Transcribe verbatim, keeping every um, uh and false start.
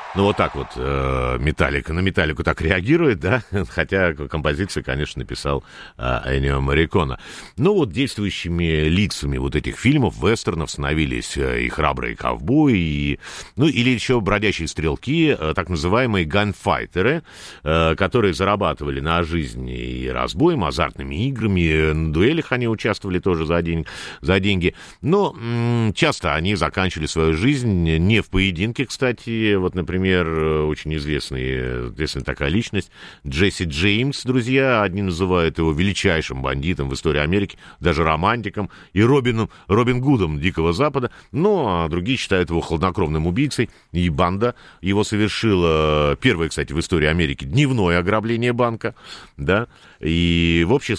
Ну, вот так вот э, Металлика на Металлику так реагирует, да, хотя композицию, конечно, написал э, Эннио Морриконе. Ну, вот действующими лицами вот этих фильмов, вестернов, становились э, и храбрые ковбои, и, ну, или еще бродячие стрелки, э, так называемые ганфайтеры, э, которые зарабатывали на жизнь и разбоем, азартными играми, на дуэлях они участвовали тоже за, день, за деньги, но м- часто они заканчивали свою жизнь не в поединке, кстати, вот, например, Например, очень известный, известная такая личность, Джесси Джеймс, друзья, одни называют его величайшим бандитом в истории Америки, даже романтиком, и Робином, Робин Гудом Дикого Запада, ну, а другие считают его хладнокровным убийцей, и банда его совершила первое, кстати, в истории Америки дневное ограбление банка, да, и в общей